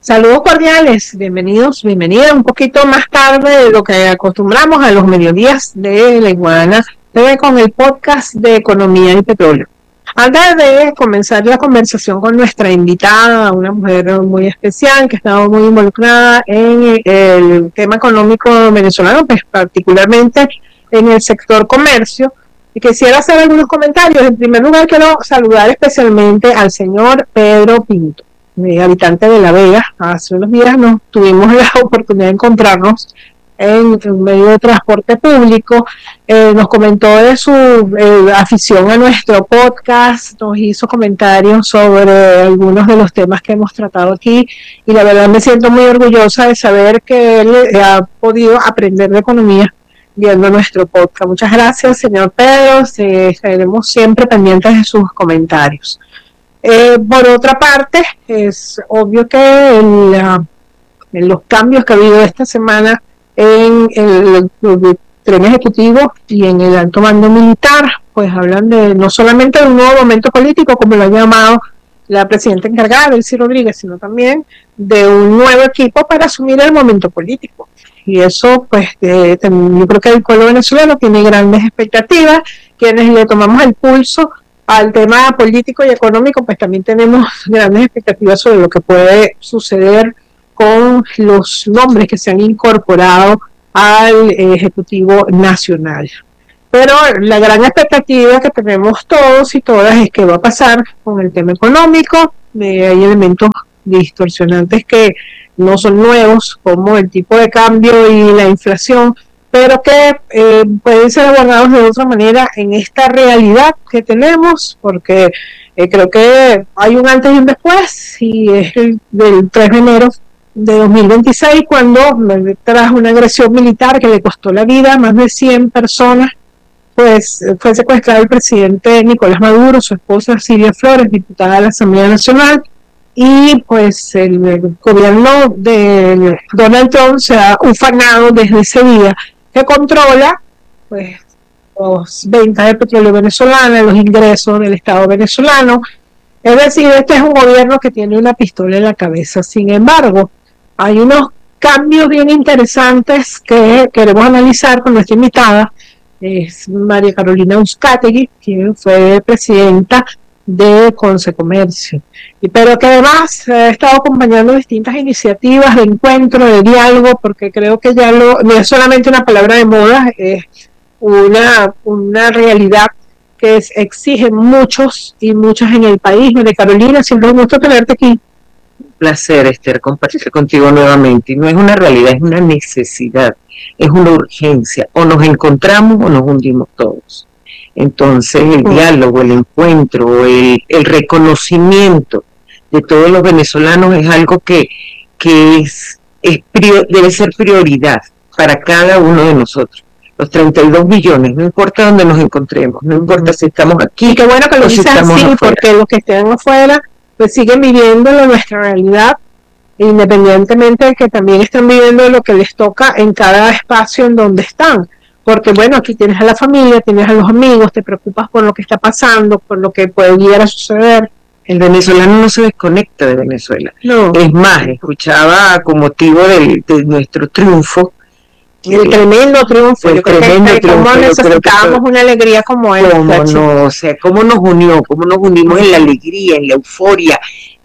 Saludos cordiales, bienvenidos, bienvenida un poquito más tarde de lo que acostumbramos a los mediodías de La Iguana TV con el podcast de Economía y Petróleo. Antes de comenzar la conversación con nuestra invitada, una mujer muy especial que ha estado muy involucrada en el tema económico venezolano, pues particularmente en el sector comercio, y quisiera hacer algunos comentarios. En primer lugar, quiero saludar especialmente al señor Pedro Pinto, habitante de La Vega. Hace unos días nos tuvimos la oportunidad de encontrarnos en un medio de transporte público. Nos comentó de su afición a nuestro podcast, nos hizo comentarios sobre algunos de los temas que hemos tratado aquí, y la verdad me siento muy orgullosa de saber que él ha podido aprender de economía viendo nuestro podcast. Muchas gracias, señor Pedro. Estaremos siempre pendientes de sus comentarios. Por otra parte, es obvio que en los cambios que ha habido esta semana en el tren ejecutivo y en el alto mando militar, pues hablan de no solamente de un nuevo momento político, como lo ha llamado la presidenta encargada, Delcy Rodríguez, sino también de un nuevo equipo para asumir el momento político. Y eso, pues, yo creo que el pueblo venezolano tiene grandes expectativas. Quienes le tomamos el pulso al tema político y económico, pues también tenemos grandes expectativas sobre lo que puede suceder con los nombres que se han incorporado al Ejecutivo Nacional. Pero la gran expectativa que tenemos todos y todas es qué va a pasar con el tema económico. Hay elementos distorsionantes que no son nuevos, como el tipo de cambio y la inflación, pero que pueden ser abordados de otra manera en esta realidad que tenemos, porque creo que hay un antes y un después, y es el del 3 de enero de 2026, cuando tras una agresión militar que le costó la vida a más de 100 personas, pues fue secuestrado el presidente Nicolás Maduro, su esposa Cilia Flores, diputada de la Asamblea Nacional, y pues el gobierno de Donald Trump se ha ufanado desde ese día, que controla pues las ventas de petróleo venezolano, los ingresos del Estado venezolano. Es decir, este es un gobierno que tiene una pistola en la cabeza. Sin embargo, hay unos cambios bien interesantes que queremos analizar con nuestra invitada. Es María Carolina Uzcategui, quien fue presidenta de Consecomercio, pero que además ha estado acompañando distintas iniciativas de encuentro, de diálogo, porque creo que ya no es solamente una palabra de moda, es una realidad que exige muchos y muchas en el país. María Carolina, siempre un gusto tenerte aquí. Un placer, Esther, compartir contigo nuevamente. Y no es una realidad, es una necesidad, es una urgencia. O nos encontramos o nos hundimos todos. Entonces el diálogo, el encuentro, el reconocimiento de todos los venezolanos es algo que debe ser prioridad para cada uno de nosotros. Los 32 millones, no importa dónde nos encontremos, no importa si estamos aquí. Y qué bueno que lo dices así, porque los que estén afuera pues siguen viviendo nuestra realidad, independientemente de que también están viviendo lo que les toca en cada espacio en donde están. Porque bueno, aquí tienes a la familia, tienes a los amigos, te preocupas por lo que está pasando, por lo que pudiera suceder. El venezolano no se desconecta de Venezuela. No. Es más, escuchaba con motivo de nuestro triunfo. El tremendo triunfo. El tremendo triunfo. ¿Cómo necesitábamos una alegría como esta? No, o sea, cómo nos unimos en la alegría, en la euforia,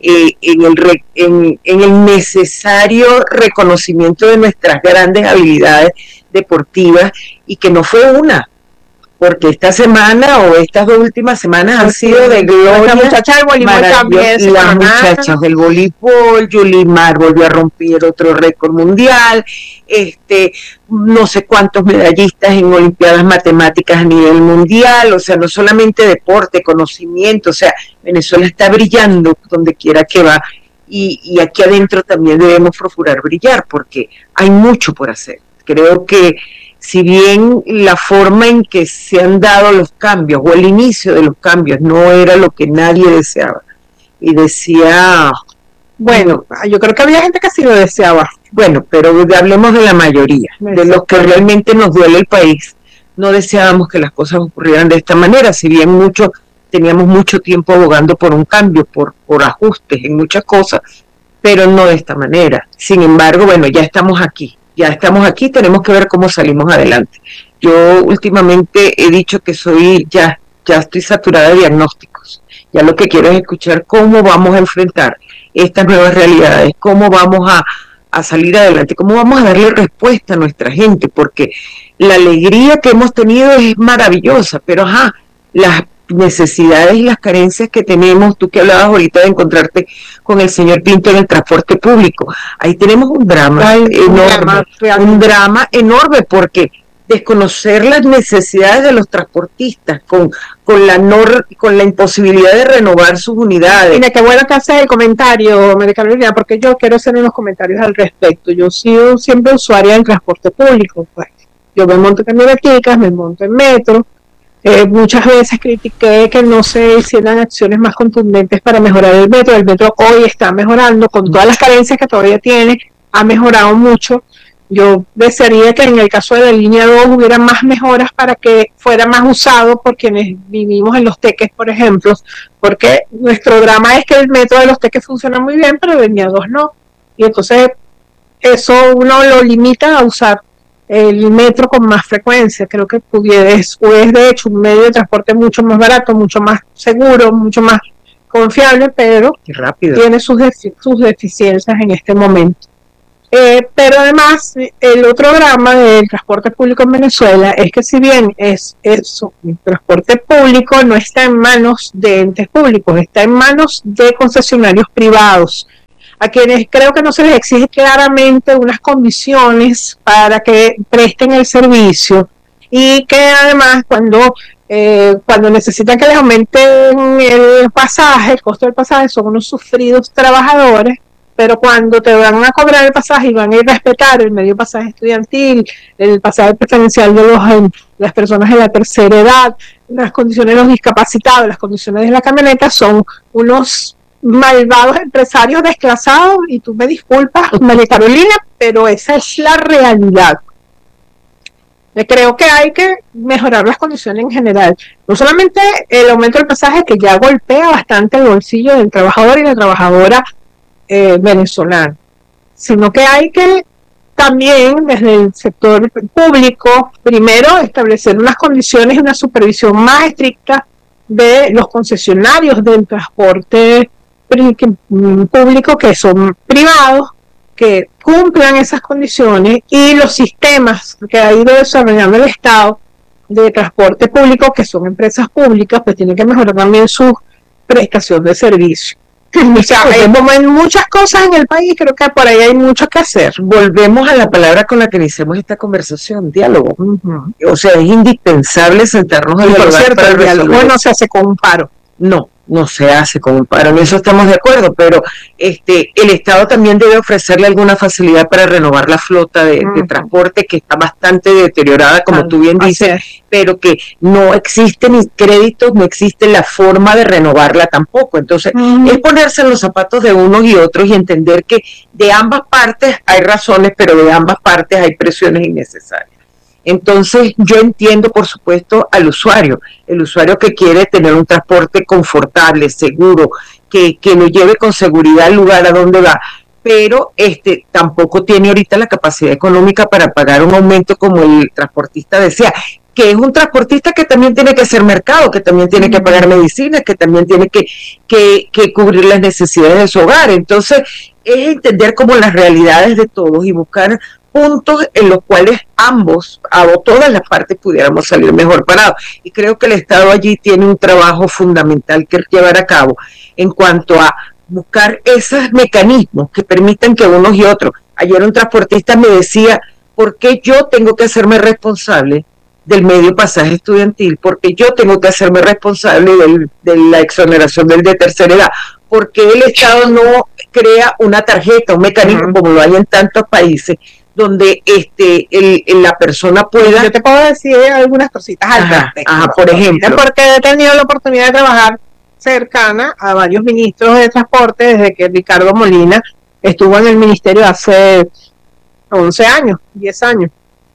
en el necesario reconocimiento de nuestras grandes habilidades deportivas, y que no fue una, porque esta semana o estas dos últimas semanas han sido de gloria. Las muchachas del voleibol también. Las muchachas del voleibol, Yulimar volvió a romper otro récord mundial, no sé cuántos medallistas en olimpiadas matemáticas a nivel mundial. O sea, no solamente deporte, conocimiento, o sea, Venezuela está brillando donde quiera que va, y aquí adentro también debemos procurar brillar, porque hay mucho por hacer. Creo que si bien la forma en que se han dado los cambios o el inicio de los cambios no era lo que nadie deseaba, y decía, bueno, yo creo que había gente que sí lo deseaba. Bueno, pero hablemos de la mayoría, de los que realmente nos duele el país. No deseábamos que las cosas ocurrieran de esta manera, si bien teníamos mucho tiempo abogando por un cambio, por ajustes en muchas cosas, pero no de esta manera. Sin embargo, bueno, ya estamos aquí, tenemos que ver cómo salimos adelante. Yo últimamente he dicho que ya estoy saturada de diagnósticos. Ya lo que quiero es escuchar cómo vamos a enfrentar estas nuevas realidades, cómo vamos a salir adelante, cómo vamos a darle respuesta a nuestra gente, porque la alegría que hemos tenido es maravillosa, pero las necesidades y las carencias que tenemos, tú que hablabas ahorita de encontrarte con el señor Pinto en el transporte público, ahí tenemos un drama un drama enorme, porque desconocer las necesidades de los transportistas con la imposibilidad de renovar sus unidades. Mira, qué bueno que haces el comentario, María Carolina, porque yo quiero hacer unos comentarios al respecto. Yo he sido siempre usuaria del transporte público, pues. Yo me monto en camioneticas, me monto en metro. Muchas veces critiqué que no se hicieran acciones más contundentes para mejorar el metro. El metro hoy está mejorando, con todas las carencias que todavía tiene, ha mejorado mucho. Yo desearía que en el caso de la línea 2 hubiera más mejoras para que fuera más usado por quienes vivimos en Los Teques, por ejemplo, porque nuestro drama es que el metro de Los Teques funciona muy bien, pero la línea 2 no. Y entonces eso uno lo limita a usar el metro con más frecuencia. Creo que es de hecho un medio de transporte mucho más barato, mucho más seguro, mucho más confiable, pero tiene sus deficiencias en este momento. Pero además, el otro drama del transporte público en Venezuela es que, si bien es eso, el transporte público no está en manos de entes públicos, está en manos de concesionarios privados, a quienes creo que no se les exige claramente unas condiciones para que presten el servicio, y que además cuando necesitan que les aumenten el pasaje, el costo del pasaje, son unos sufridos trabajadores. Pero cuando te van a cobrar el pasaje y van a ir a respetar el medio pasaje estudiantil, el pasaje preferencial de las personas de la tercera edad, las condiciones de los discapacitados, las condiciones de la camioneta, son unos malvados empresarios desclasados, y tú me disculpas, María Carolina, pero esa es la realidad. Creo que hay que mejorar las condiciones en general, no solamente el aumento del pasaje, que ya golpea bastante el bolsillo del trabajador y la trabajadora venezolano, sino que hay que también desde el sector público primero establecer unas condiciones y una supervisión más estricta de los concesionarios del transporte público, que son privados, que cumplan esas condiciones, y los sistemas que ha ido desarrollando el Estado de transporte público, que son empresas públicas, pues tienen que mejorar también su prestación de servicio. O sea, como en muchas cosas en el país, creo que por ahí hay mucho que hacer. Volvemos a la palabra con la que iniciamos esta conversación, diálogo. O sea, es indispensable sentarnos a dialogar para el diálogo. No se hace con un paro. No se hace con un paro, en eso estamos de acuerdo, pero el Estado también debe ofrecerle alguna facilidad para renovar la flota de transporte, que está bastante deteriorada, como tú bien dices, pero que no existen ni créditos, no existe la forma de renovarla tampoco. Entonces, es ponerse en los zapatos de unos y otros y entender que de ambas partes hay razones, pero de ambas partes hay presiones innecesarias. Entonces, yo entiendo, por supuesto, al usuario, el usuario que quiere tener un transporte confortable, seguro, que lo lleve con seguridad al lugar a donde va, pero tampoco tiene ahorita la capacidad económica para pagar un aumento como el transportista decía, que es un transportista que también tiene que hacer mercado, que también tiene que pagar medicinas, que también tiene que cubrir las necesidades de su hogar. Entonces, es entender como las realidades de todos y buscar puntos en los cuales todas las partes pudiéramos salir mejor parados. Y creo que el Estado allí tiene un trabajo fundamental que llevar a cabo en cuanto a buscar esos mecanismos que permitan que unos y otros. Ayer un transportista me decía, ¿por qué yo tengo que hacerme responsable del medio pasaje estudiantil? ¿Por qué yo tengo que hacerme responsable de la exoneración del de tercera edad? ¿Por qué el Estado no crea una tarjeta, un mecanismo como lo hay en tantos países, donde la persona pueda... Yo te puedo decir algunas cositas al respecto. Por ejemplo. Porque he tenido la oportunidad de trabajar cercana a varios ministros de transporte desde que Ricardo Molina estuvo en el ministerio hace 11 años, 10 años.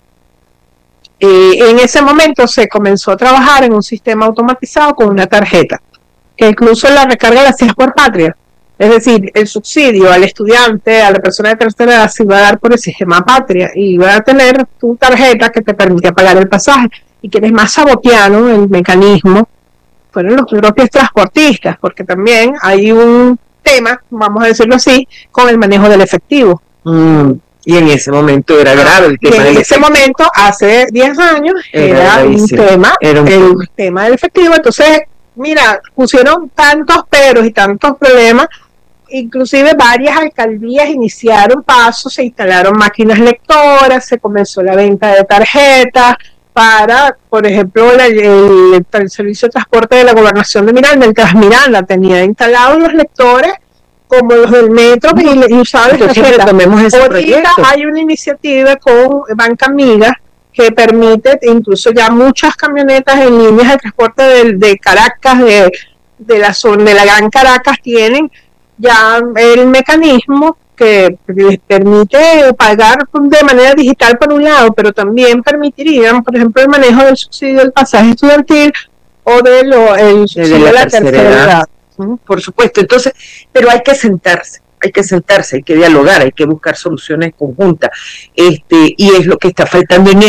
En ese momento se comenzó a trabajar en un sistema automatizado con una tarjeta, que incluso la recarga la hacías por Patria. Es decir, el subsidio al estudiante, a la persona de tercera edad, se va a dar por el sistema Patria y va a tener tu tarjeta que te permite pagar el pasaje. Y quien es más saboteano el mecanismo fueron los propios transportistas, porque también hay un tema, vamos a decirlo así, con el manejo del efectivo. Y en ese momento era grave el tema. En ese momento, hace 10 años, era un tema del efectivo. Entonces, mira, pusieron tantos peros y tantos problemas. Inclusive varias alcaldías iniciaron pasos, se instalaron máquinas lectoras, se comenzó la venta de tarjetas para, por ejemplo, el servicio de transporte de la gobernación de Miranda, el Transmiranda, tenía instalados los lectores como los del metro y usaban las tarjetas. Ahorita hay una iniciativa con Banca Amiga que permite, incluso ya muchas camionetas en líneas de transporte de Caracas, de la zona de la Gran Caracas, tienen ya el mecanismo que les permite pagar de manera digital por un lado, pero también permitirían, por ejemplo, el manejo del subsidio del pasaje estudiantil o el subsidio de la tercera edad. Por supuesto, entonces, pero hay que sentarse, hay que dialogar, hay que buscar soluciones conjuntas, y es lo que está faltando en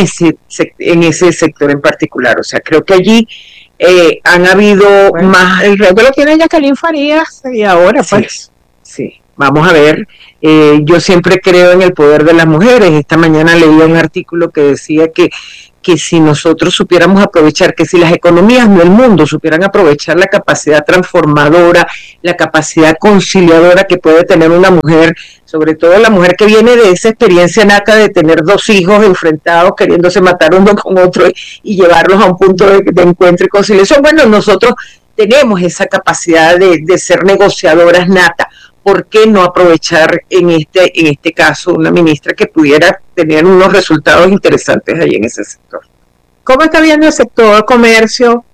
ese sector en particular. O sea, creo que allí han habido más. El reto lo tiene Jacqueline Farías y ahora pues. Sí, vamos a ver. Yo siempre creo en el poder de las mujeres. Esta mañana leí un artículo que decía que si nosotros supiéramos aprovechar, que si las economías del mundo supieran aprovechar la capacidad transformadora, la capacidad conciliadora que puede tener una mujer, sobre todo la mujer que viene de esa experiencia nata de tener 2 hijos enfrentados, queriéndose matar uno con otro y llevarlos a un punto de encuentro y conciliación. Bueno, nosotros tenemos esa capacidad de ser negociadoras natas. ¿Por qué no aprovechar en este caso una ministra que pudiera tener unos resultados interesantes ahí en ese sector? ¿Cómo está viendo el sector comercio,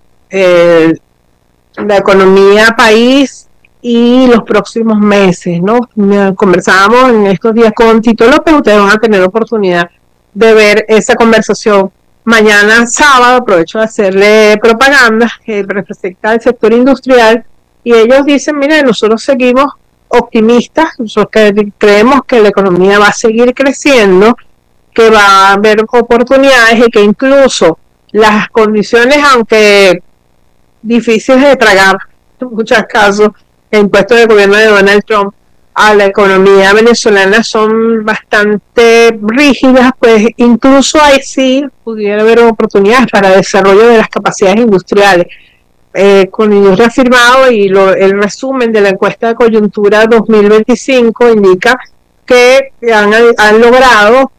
la economía país y los próximos meses, ¿no? Conversábamos en estos días con Tito López, ustedes van a tener oportunidad de ver esa conversación mañana sábado. Aprovecho de hacerle propaganda, que representa el sector industrial, y ellos dicen, mira, nosotros seguimos optimistas, nosotros creemos que la economía va a seguir creciendo, que va a haber oportunidades y que incluso las condiciones, aunque difíciles de tragar, en muchos casos, el impuesto del gobierno de Donald Trump a la economía venezolana son bastante rígidas, pues incluso ahí sí pudiera haber oportunidades para desarrollo de las capacidades industriales. Con ellos reafirmado, y el resumen de la encuesta de coyuntura 2025 indica que han logrado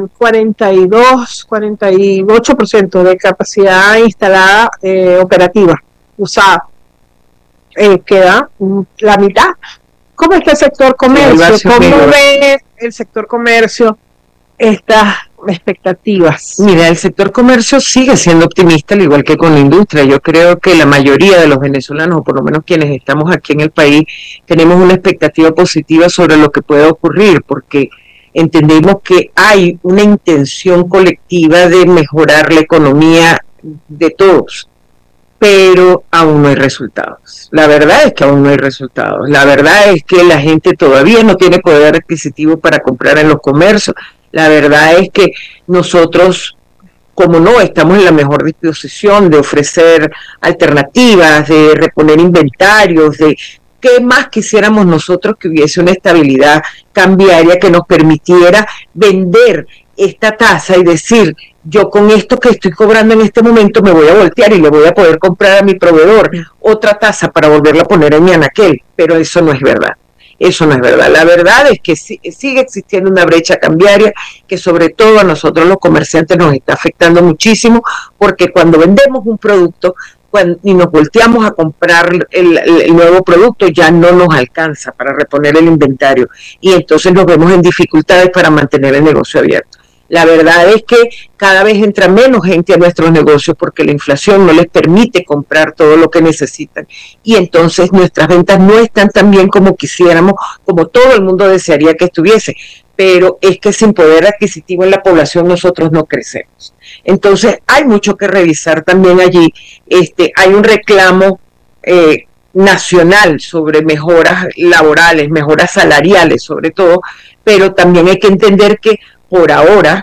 48% de capacidad instalada operativa usada. Queda la mitad. ¿Cómo está el sector comercio? ¿Cómo ve el sector comercio estas expectativas? Mira, el sector comercio sigue siendo optimista, al igual que con la industria. Yo creo que la mayoría de los venezolanos, o por lo menos quienes estamos aquí en el país, tenemos una expectativa positiva sobre lo que puede ocurrir, porque entendemos que hay una intención colectiva de mejorar la economía de todos, pero aún no hay resultados. La verdad es que aún no hay resultados. La verdad es que la gente todavía no tiene poder adquisitivo para comprar en los comercios. La verdad es que nosotros, como no estamos en la mejor disposición de ofrecer alternativas, de reponer inventarios, de qué más quisiéramos nosotros que hubiese una estabilidad cambiaria que nos permitiera vender esta tasa y decir, yo con esto que estoy cobrando en este momento me voy a voltear y le voy a poder comprar a mi proveedor otra tasa para volverla a poner en mi anaquel, pero eso no es verdad. Eso no es verdad. La verdad es que sigue existiendo una brecha cambiaria que sobre todo a nosotros los comerciantes nos está afectando muchísimo, porque cuando vendemos un producto y nos volteamos a comprar el nuevo producto, ya no nos alcanza para reponer el inventario y entonces nos vemos en dificultades para mantener el negocio abierto. La verdad es que cada vez entra menos gente a nuestros negocios porque la inflación no les permite comprar todo lo que necesitan. Y entonces nuestras ventas no están tan bien como quisiéramos, como todo el mundo desearía que estuviese. Pero es que sin poder adquisitivo en la población nosotros no crecemos. Entonces hay mucho que revisar también allí. Hay un reclamo nacional sobre mejoras laborales, mejoras salariales sobre todo, pero también hay que entender que por ahora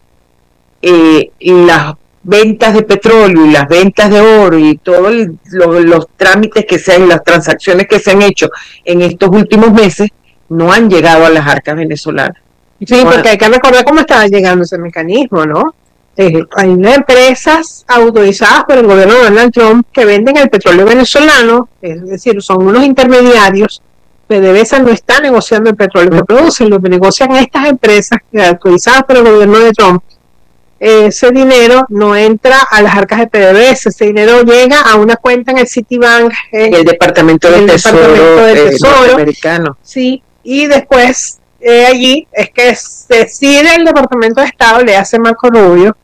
las ventas de petróleo y las ventas de oro y todos los trámites que se han, las transacciones que se han hecho en estos últimos meses no han llegado a las arcas venezolanas. Sí, porque hay que recordar cómo estaba llegando ese mecanismo, ¿no? Hay unas empresas autorizadas por el gobierno de Donald Trump que venden el petróleo venezolano, es decir, son unos intermediarios. PDVSA no está negociando el petróleo que producen, lo que negocian estas empresas autorizadas por el gobierno de Trump. Ese dinero no entra a las arcas de PDVSA, ese dinero llega a una cuenta en el Citibank, el Departamento del Tesoro americano. Sí, y después allí es que se decide el Departamento de Estado, le hace Marco Rubio,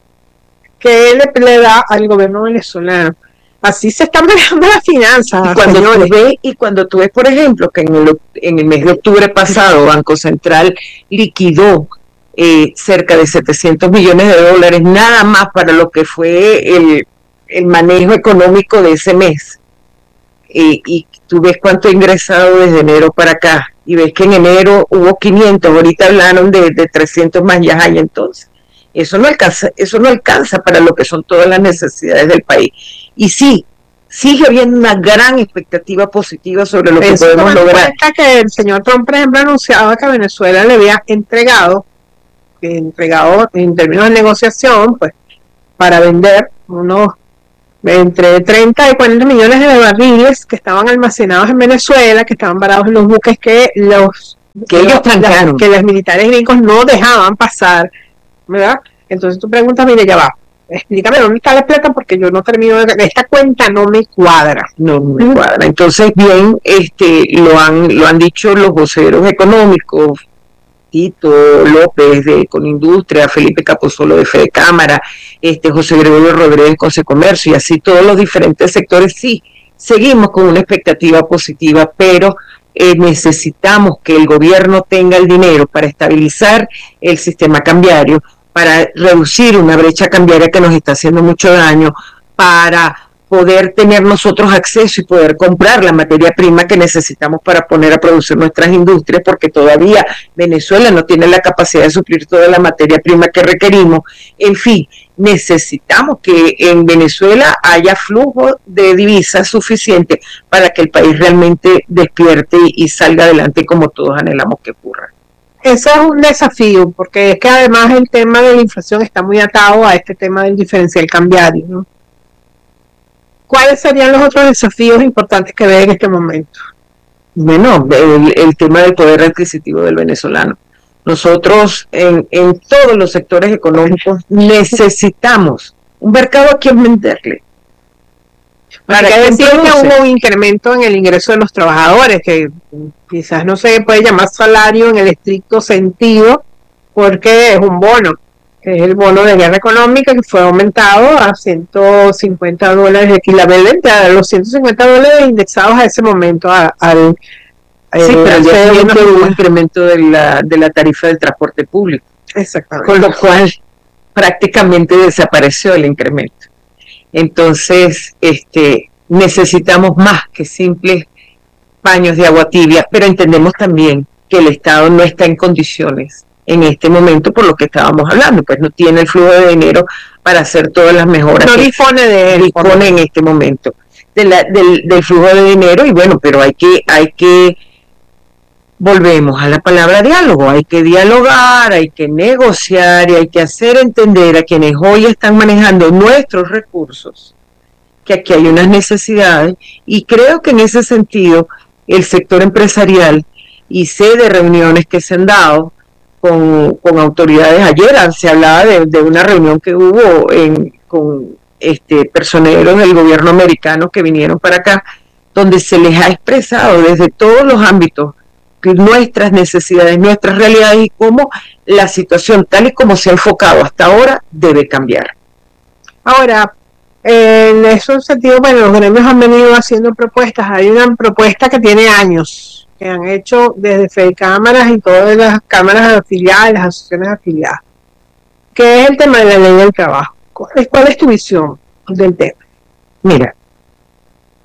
que él le da al gobierno venezolano. Así se están manejando las finanzas. Y cuando tú ves, por ejemplo, que en el mes de octubre pasado Banco Central liquidó cerca de 700 millones de dólares nada más para lo que fue el manejo económico de ese mes. Y tú ves cuánto ha ingresado desde enero para acá, y ves que en enero hubo 500, ahorita hablaron de 300 más, ya hay entonces. Eso no alcanza para lo que son todas las necesidades del país. Y sí, sigue habiendo una gran expectativa positiva sobre lo que podemos lograr. Que el señor Trump, por ejemplo, anunciaba que Venezuela le había entregado en términos de negociación, pues, para vender unos entre 30 y 40 millones de barriles que estaban almacenados en Venezuela, que estaban varados en los buques que ellos trancaron, que los militares gringos no dejaban pasar, ¿verdad? Entonces tú preguntas, mire, ya va, explícame dónde está la plata porque yo no termino esta cuenta, no me cuadra. No me cuadra. Entonces, bien, lo han dicho los voceros económicos, Tito López de Conindustria, Felipe Capozolo de Fede Cámara, José Gregorio Rodríguez de Concecomercio, y así todos los diferentes sectores. Sí, seguimos con una expectativa positiva, pero necesitamos que el gobierno tenga el dinero para estabilizar el sistema cambiario, para reducir una brecha cambiaria que nos está haciendo mucho daño, para poder tener nosotros acceso y poder comprar la materia prima que necesitamos para poner a producir nuestras industrias, porque todavía Venezuela no tiene la capacidad de suplir toda la materia prima que requerimos. En fin, necesitamos que en Venezuela haya flujo de divisas suficiente para que el país realmente despierte y salga adelante como todos anhelamos que ocurra. Eso es un desafío, porque es que además el tema de la inflación está muy atado a este tema del diferencial cambiario, ¿no? ¿Cuáles serían los otros desafíos importantes que ve en este momento? Bueno, el tema del poder adquisitivo del venezolano. Nosotros en todos los sectores económicos necesitamos un mercado a quien venderle. Para que decir que hubo un incremento en el ingreso de los trabajadores, que quizás no se puede llamar salario en el estricto sentido, porque es un bono. Es el bono de guerra económica que fue aumentado a $150 equivalente a los $150 indexados a ese momento sí, pero ya hubo un incremento de la tarifa del transporte público. Exactamente. Con lo cual prácticamente desapareció el incremento. Entonces, necesitamos más que simples paños de agua tibia, pero entendemos también que el Estado no está en condiciones en este momento, por lo que estábamos hablando, pues no tiene el flujo de dinero para hacer todas las mejoras. No dispone de él. Dispone en este momento del flujo de dinero, y bueno, pero hay que volvemos a la palabra diálogo, hay que dialogar, hay que negociar y hay que hacer entender a quienes hoy están manejando nuestros recursos que aquí hay unas necesidades, y creo que en ese sentido el sector empresarial, y sé de reuniones que se han dado con autoridades. Ayer se hablaba de una reunión que hubo con personeros del gobierno americano que vinieron para acá, donde se les ha expresado desde todos los ámbitos nuestras necesidades, nuestras realidades, y cómo la situación tal y como se ha enfocado hasta ahora debe cambiar. Ahora, en ese sentido, bueno, los gremios han venido haciendo propuestas. Hay una propuesta que tiene años, que han hecho desde FEDECámaras y todas las cámaras afiliadas, las asociaciones afiliadas, que es el tema de la ley del trabajo. ¿Cuál es tu visión del tema? Mira,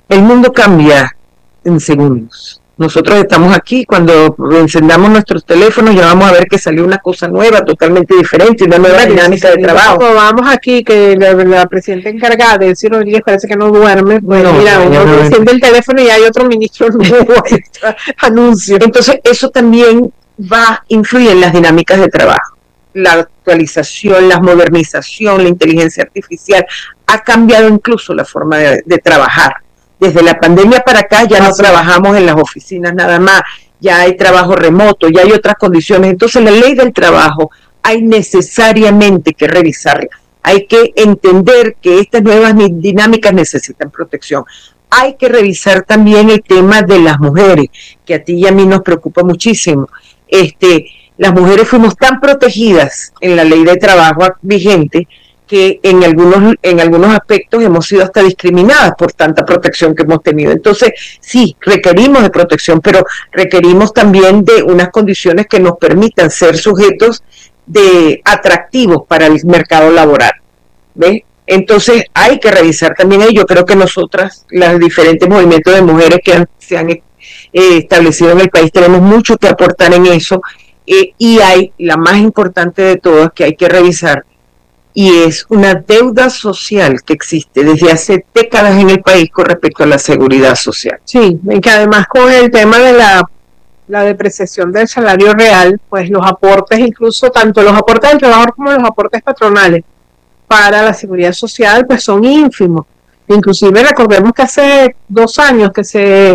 El mundo cambia en segundos. Nosotros estamos aquí, cuando encendamos nuestros teléfonos ya vamos a ver que salió una cosa nueva, totalmente diferente, una nueva dinámica de trabajo. Vamos aquí, que la presidenta encargada de Ciro Rodríguez parece que no duerme, pues no, mira, uno enciende el teléfono y hay otro ministro nuevo, anuncio. Entonces eso también va a influir en las dinámicas de trabajo. La actualización, la modernización, la inteligencia artificial ha cambiado incluso la forma de trabajar. Desde la pandemia para acá ya no trabajamos en las oficinas nada más, ya hay trabajo remoto, ya hay otras condiciones. Entonces la ley del trabajo hay necesariamente que revisarla. Hay que entender que estas nuevas dinámicas necesitan protección. Hay que revisar también el tema de las mujeres, que a ti y a mí nos preocupa muchísimo. Las mujeres fuimos tan protegidas en la ley de trabajo vigente que en algunos aspectos hemos sido hasta discriminadas por tanta protección que hemos tenido. Entonces, sí, requerimos de protección, pero requerimos también de unas condiciones que nos permitan ser sujetos atractivos para el mercado laboral. ¿Ves? Entonces, hay que revisar también ello. Creo que nosotras, los diferentes movimientos de mujeres que se han establecido en el país, tenemos mucho que aportar en eso. Y hay, la más importante de todas, que hay que revisar, y es una deuda social que existe desde hace décadas en el país con respecto a la seguridad social. Sí, y que además con el tema de la depreciación del salario real, pues los aportes, incluso tanto los aportes del trabajador como los aportes patronales para la seguridad social, pues son ínfimos. Inclusive recordemos que hace 2 años que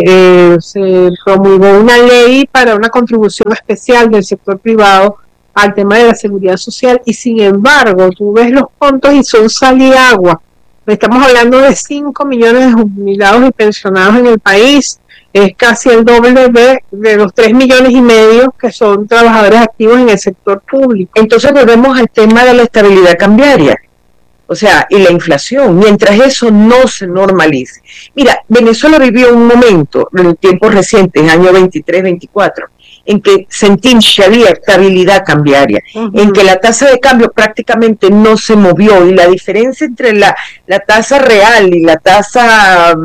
se promulgó una ley para una contribución especial del sector privado al tema de la seguridad social, y sin embargo tú ves los montos y son sal y agua. Estamos hablando de 5 millones de jubilados y pensionados en el país, es casi el doble de los 3,5 millones que son trabajadores activos en el sector público. Entonces volvemos al tema de la estabilidad cambiaria, o sea, y la inflación, mientras eso no se normalice. Mira, Venezuela vivió un momento en tiempos recientes, año 23, 24, en que sentimos que había estabilidad cambiaria, en que la tasa de cambio prácticamente no se movió, y la diferencia entre la tasa real y la tasa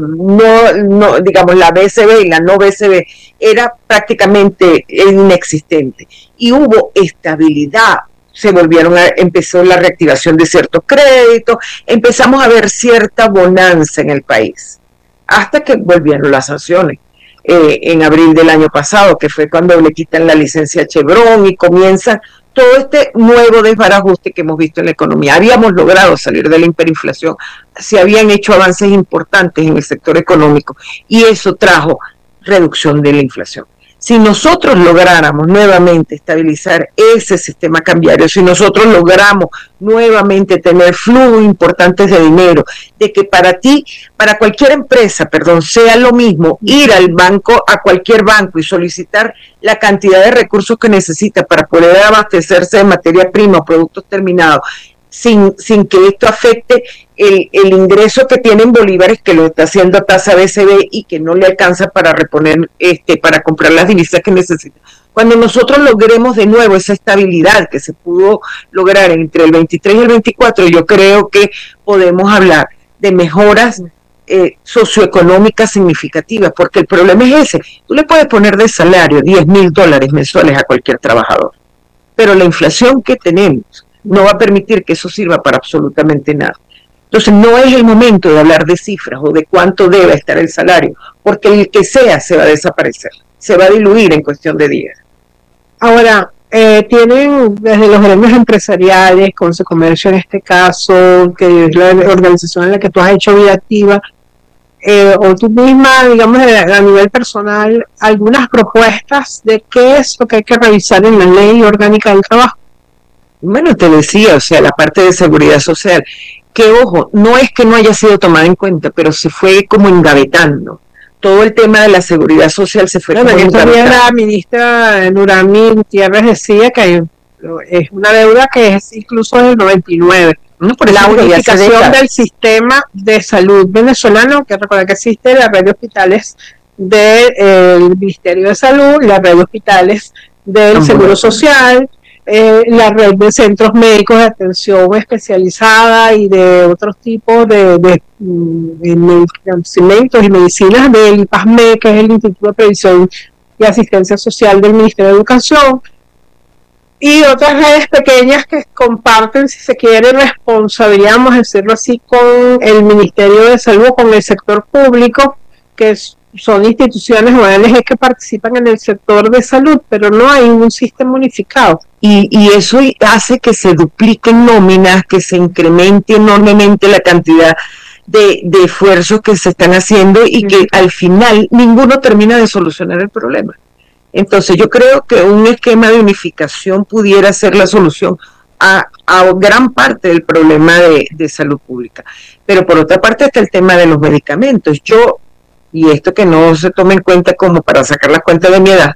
no, digamos, la BCB y la no BCB era prácticamente inexistente, y hubo estabilidad. Empezó la reactivación de ciertos créditos, empezamos a ver cierta bonanza en el país, hasta que volvieron las sanciones. En abril del año pasado, que fue cuando le quitan la licencia a Chevron y comienza todo este nuevo desbarajuste que hemos visto en la economía. Habíamos logrado salir de la hiperinflación, se habían hecho avances importantes en el sector económico y eso trajo reducción de la inflación. Si nosotros lográramos nuevamente estabilizar ese sistema cambiario, si nosotros logramos nuevamente tener flujos importantes de dinero, de que para cualquier empresa, sea lo mismo ir al banco, a cualquier banco y solicitar la cantidad de recursos que necesita para poder abastecerse de materia prima o productos terminados, sin que esto afecte el ingreso que tiene en bolívares, que lo está haciendo a tasa BCB y que no le alcanza para reponer, para comprar las divisas que necesita. Cuando nosotros logremos de nuevo esa estabilidad que se pudo lograr entre el 23 y el 24, yo creo que podemos hablar de mejoras socioeconómicas significativas, porque el problema es ese. Tú le puedes poner de salario $10,000 mensuales a cualquier trabajador, pero la inflación que tenemos no va a permitir que eso sirva para absolutamente nada. Entonces no es el momento de hablar de cifras o de cuánto debe estar el salario, porque el que sea se va a desaparecer, se va a diluir en cuestión de días. Ahora, tienen desde los gremios empresariales, Concecomercio en este caso, que es la organización en la que tú has hecho vida activa, o tú misma, digamos, a nivel personal, algunas propuestas de qué es lo que hay que revisar en la ley orgánica del trabajo. Bueno, te decía, o sea, la parte de seguridad social, que ojo, no es que no haya sido tomada en cuenta, pero se fue como engavetando. Todo el tema de la seguridad social se fue como engavetando. También la ministra Nurami Gutiérrez decía que es una deuda que es incluso del 99. No, por la unificación del sistema de salud venezolano, que recuerda que existe la red de hospitales del Ministerio de Salud, la red de hospitales del Seguro Social, la red de centros médicos de atención especializada y de otros tipos de medicamentos y medicinas del IPASME, que es el Instituto de Previsión y Asistencia Social del Ministerio de Educación, y otras redes pequeñas que comparten, si se quiere, responsabilidad, vamos a decirlo así, con el Ministerio de Salud, con el sector público, que son instituciones o ONG que participan en el sector de salud, pero no hay un sistema unificado. Y eso hace que se dupliquen nóminas, que se incremente enormemente la cantidad de esfuerzos que se están haciendo y que al final ninguno termina de solucionar el problema. Entonces yo creo que un esquema de unificación pudiera ser la solución a gran parte del problema de salud pública. Pero por otra parte está el tema de los medicamentos. Y esto que no se tome en cuenta como para sacar las cuentas de mi edad,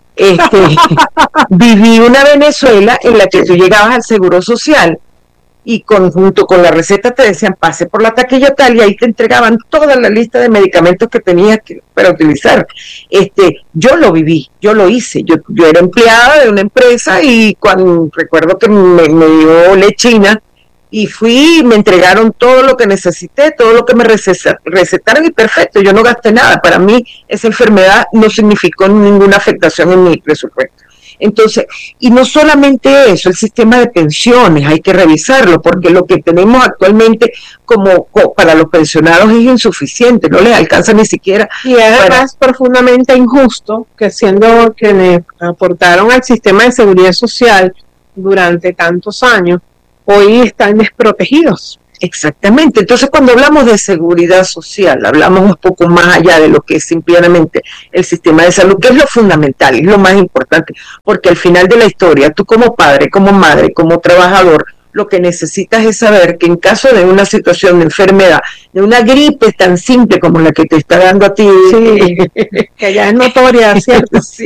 viví una Venezuela en la que tú llegabas al Seguro Social y junto con la receta te decían pase por la taquilla tal y ahí te entregaban toda la lista de medicamentos que tenías para utilizar. Yo lo viví, yo lo hice, yo era empleada de una empresa y recuerdo que me dio lechina y fui y me entregaron todo lo que necesité, todo lo que me recetaron y perfecto, yo no gasté nada. Para mí esa enfermedad no significó ninguna afectación en mi presupuesto. Entonces, y no solamente eso, el sistema de pensiones hay que revisarlo, porque lo que tenemos actualmente como para los pensionados es insuficiente, no les alcanza ni siquiera. Y además profundamente injusto que siendo quienes aportaron al sistema de seguridad social durante tantos años, hoy están desprotegidos. Exactamente, entonces cuando hablamos de seguridad social, hablamos un poco más allá de lo que es simplemente el sistema de salud, que es lo fundamental, es lo más importante, porque al final de la historia, tú como padre, como madre, como trabajador, lo que necesitas es saber que en caso de una situación de enfermedad, de una gripe tan simple como la que te está dando a ti, sí, que ya es notoria, ¿cierto? Sí,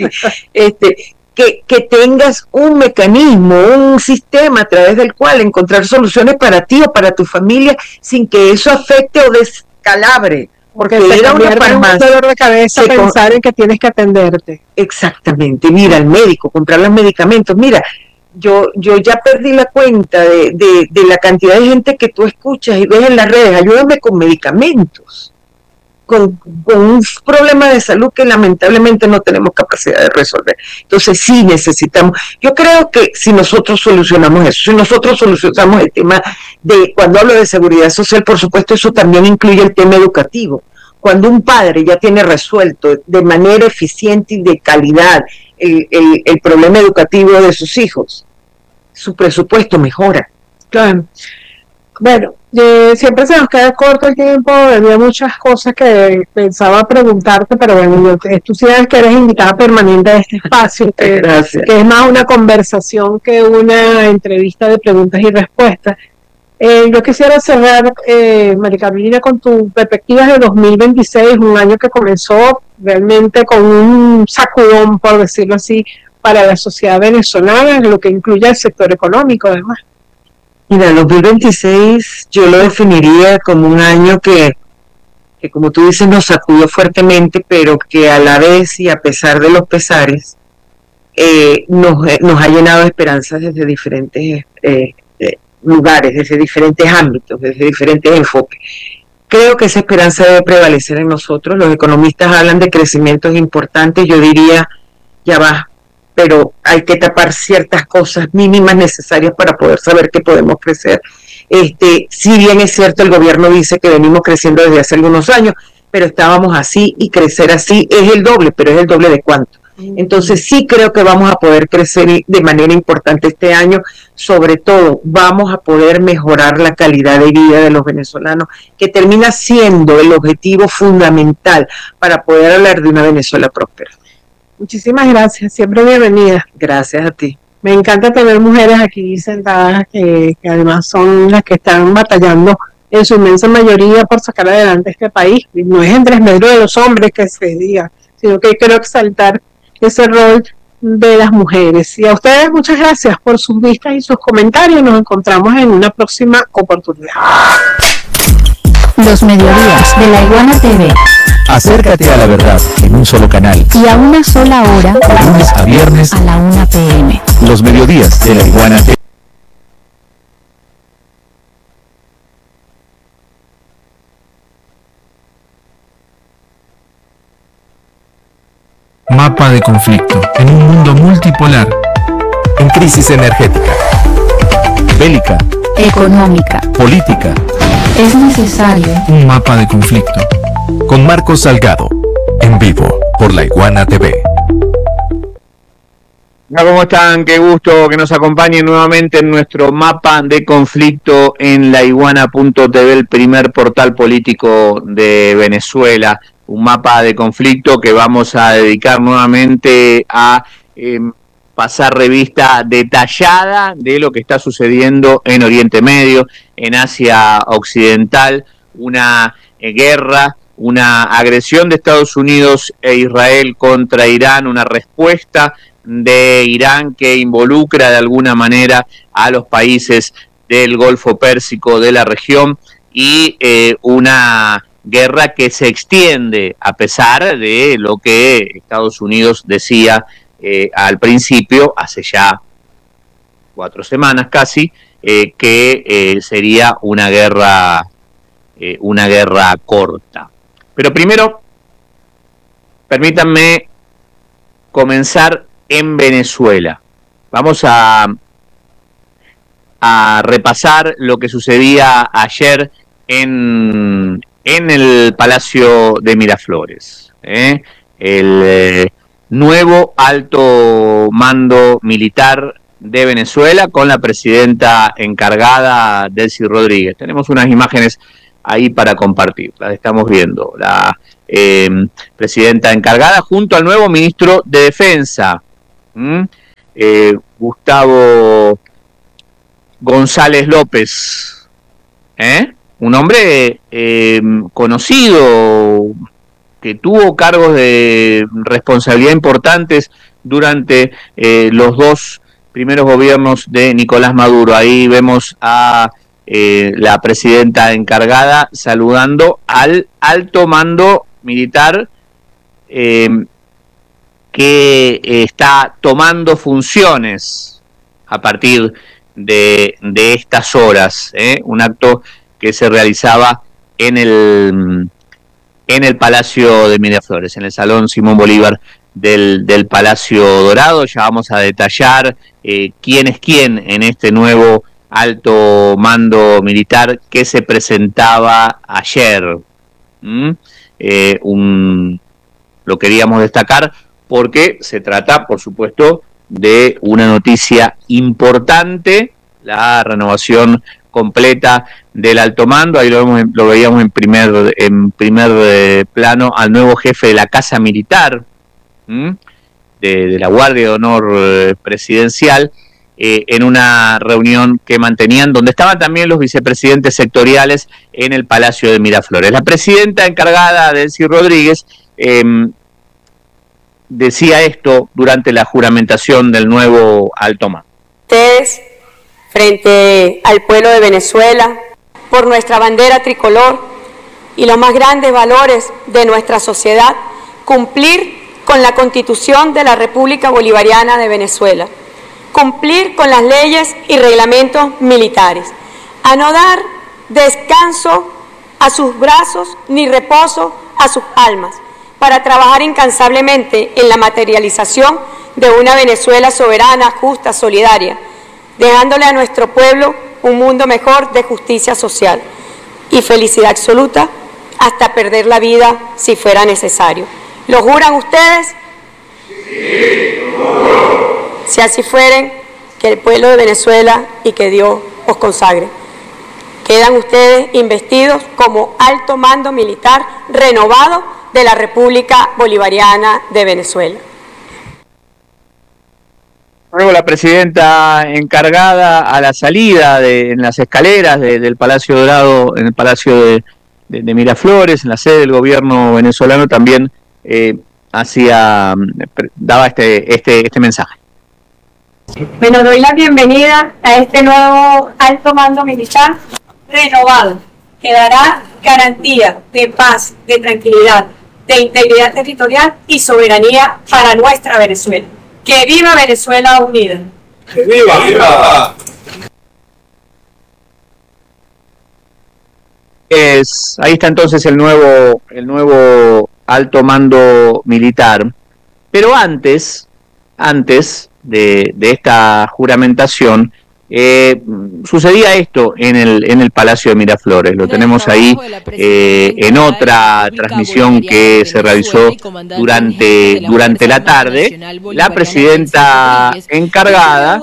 que tengas un mecanismo, un sistema a través del cual encontrar soluciones para ti o para tu familia sin que eso afecte o descalabre. Porque te era una farmacia, un dolor de cabeza pensar en que tienes que atenderte. Exactamente, mira, el médico, comprar los medicamentos, mira, yo ya perdí la cuenta de la cantidad de gente que tú escuchas y ves en las redes, ayúdame con medicamentos. Con un problema de salud que lamentablemente no tenemos capacidad de resolver. Entonces sí necesitamos, yo creo que si nosotros solucionamos eso, si nosotros solucionamos el tema cuando hablo de seguridad social, por supuesto eso también incluye el tema educativo. Cuando un padre ya tiene resuelto de manera eficiente y de calidad el problema educativo de sus hijos, su presupuesto mejora. Claro. Bueno, siempre se nos queda corto el tiempo, había muchas cosas que pensaba preguntarte, pero bueno, tú sabes que eres invitada permanente a este espacio, que es más una conversación que una entrevista de preguntas y respuestas. Yo quisiera cerrar, María Carolina, con tu perspectiva de 2026, un año que comenzó realmente con un sacudón, por decirlo así, para la sociedad venezolana, lo que incluye el sector económico, además. Mira, el 2026 yo lo definiría como un año que como tú dices nos sacudió fuertemente, pero que a la vez y a pesar de los pesares nos ha llenado de esperanzas desde diferentes lugares, desde diferentes ámbitos, desde diferentes enfoques. Creo que esa esperanza debe prevalecer en nosotros. Los economistas hablan de crecimientos importantes, yo diría, ya va, pero hay que tapar ciertas cosas mínimas necesarias para poder saber que podemos crecer. Si bien es cierto, el gobierno dice que venimos creciendo desde hace algunos años, pero estábamos así y crecer así es el doble, pero es el doble de cuánto. Entonces sí creo que vamos a poder crecer de manera importante este año, sobre todo vamos a poder mejorar la calidad de vida de los venezolanos, que termina siendo el objetivo fundamental para poder hablar de una Venezuela próspera. Muchísimas gracias, siempre bienvenida. Gracias a ti. Me encanta tener mujeres aquí sentadas que además son las que están batallando en su inmensa mayoría por sacar adelante este país. Y no es en desmedro de los hombres que se diga, sino que quiero exaltar ese rol de las mujeres. Y a ustedes muchas gracias por sus vistas y sus comentarios. Nos encontramos en una próxima oportunidad. Los Mediodías de La Iguana TV. Acércate a la verdad en un solo canal. Y a una sola hora. De lunes a viernes a la 1 p.m. Los mediodías de La Iguana TV. Mapa de conflicto en un mundo multipolar. En crisis energética, bélica, económica, política. Es necesario un mapa de conflicto. Con Marcos Salgado, en vivo por La Iguana TV. ¿Cómo están? Qué gusto que nos acompañen nuevamente en nuestro mapa de conflicto en laiguana.tv, el primer portal político de Venezuela. Un mapa de conflicto que vamos a dedicar nuevamente a pasar revista detallada de lo que está sucediendo en Oriente Medio, en Asia Occidental, una guerra, una agresión de Estados Unidos e Israel contra Irán, una respuesta de Irán que involucra de alguna manera a los países del Golfo Pérsico de la región y una guerra que se extiende a pesar de lo que Estados Unidos decía al principio, hace ya 4 semanas casi, que sería una guerra corta. Pero primero, permítanme comenzar en Venezuela. Vamos a repasar lo que sucedía ayer en el Palacio de Miraflores. El nuevo alto mando militar de Venezuela con la presidenta encargada, Delcy Rodríguez. Tenemos unas imágenes ahí para compartir, las estamos viendo. La presidenta encargada junto al nuevo ministro de Defensa, Gustavo González López, un hombre conocido, que tuvo cargos de responsabilidad importantes durante los 2 primeros gobiernos de Nicolás Maduro. Ahí vemos a la presidenta encargada saludando al alto mando militar que está tomando funciones a partir de estas horas, un acto que se realizaba en el Palacio de Miraflores, en el Salón Simón Bolívar del Palacio Dorado. Ya vamos a detallar quién es quién en este nuevo alto mando militar que se presentaba ayer. Lo queríamos destacar porque se trata, por supuesto, de una noticia importante, la renovación completa del alto mando. Ahí lo veíamos en primer plano al nuevo jefe de la Casa Militar, de la Guardia de Honor Presidencial, en una reunión que mantenían, donde estaban también los vicepresidentes sectoriales en el Palacio de Miraflores. La presidenta encargada, Delcy Rodríguez, decía esto durante la juramentación del nuevo alto mando. Ustedes, frente al pueblo de Venezuela, por nuestra bandera tricolor y los más grandes valores de nuestra sociedad, cumplir con la Constitución de la República Bolivariana de Venezuela, cumplir con las leyes y reglamentos militares, a no dar descanso a sus brazos ni reposo a sus almas, para trabajar incansablemente en la materialización de una Venezuela soberana, justa, solidaria, dejándole a nuestro pueblo un mundo mejor de justicia social y felicidad absoluta hasta perder la vida si fuera necesario. ¿Lo juran ustedes? Sí, lo juro. Si así fueren, que el pueblo de Venezuela y que Dios os consagre. Quedan ustedes investidos como alto mando militar renovado de la República Bolivariana de Venezuela. Luego la presidenta encargada a la salida en las escaleras del Palacio Dorado, en el Palacio de Miraflores, en la sede del gobierno venezolano, también daba este mensaje. Bueno, doy la bienvenida a este nuevo alto mando militar renovado, que dará garantía de paz, de tranquilidad, de integridad territorial y soberanía para nuestra Venezuela. ¡Que viva Venezuela unida! ¡Que viva! ¡Viva! Ahí está entonces el nuevo alto mando militar. Pero antes de esta juramentación, sucedía esto en el Palacio de Miraflores. Lo tenemos ahí en otra transmisión que se realizó durante la tarde. La presidenta encargada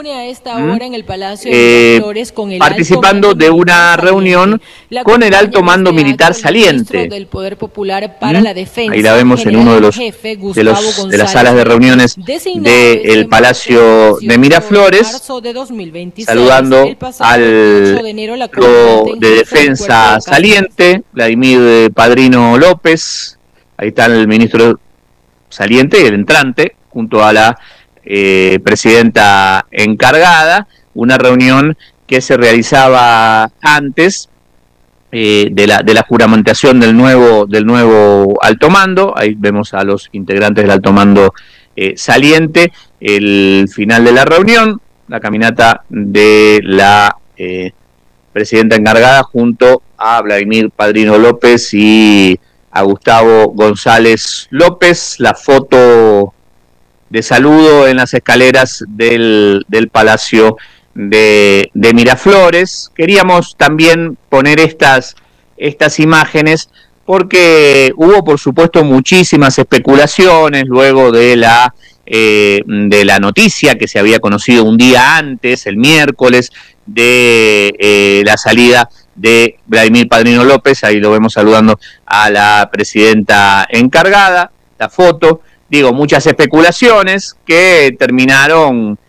participando de una reunión con el alto mando militar saliente. Ahí la vemos en uno de las salas de reuniones del Palacio de Miraflores, saludando al ministro de Defensa saliente, Vladimir Padrino López. Ahí está el ministro saliente y el entrante, junto a la presidenta encargada. Una reunión que se realizaba antes de la juramentación del nuevo alto mando. Ahí vemos a los integrantes del alto mando saliente. El final de la reunión, la caminata de la presidenta encargada junto a Vladimir Padrino López y a Gustavo González López, la foto de saludo en las escaleras del Palacio de Miraflores. Queríamos también poner estas imágenes porque hubo, por supuesto, muchísimas especulaciones luego de la noticia que se había conocido un día antes, el miércoles, de la salida de Vladimir Padrino López. Ahí lo vemos saludando a la presidenta encargada, la foto. Digo, muchas especulaciones que terminaron